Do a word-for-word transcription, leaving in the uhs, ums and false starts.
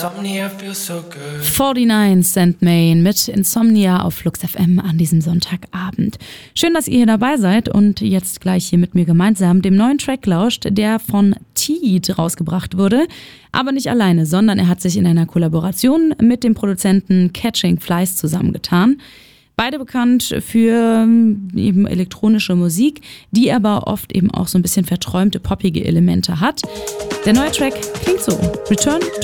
neunundvierzig Cent Main mit Insomnia auf Flux F M an diesem Sonntagabend. Schön, dass ihr hier dabei seid und jetzt gleich hier mit mir gemeinsam dem neuen Track lauscht, der von Teed rausgebracht wurde. Aber nicht alleine, sondern er hat sich in einer Kollaboration mit dem Produzenten Catching Flies zusammengetan. Beide bekannt für eben elektronische Musik, die aber oft eben auch so ein bisschen verträumte, poppige Elemente hat. Der neue Track klingt so: Return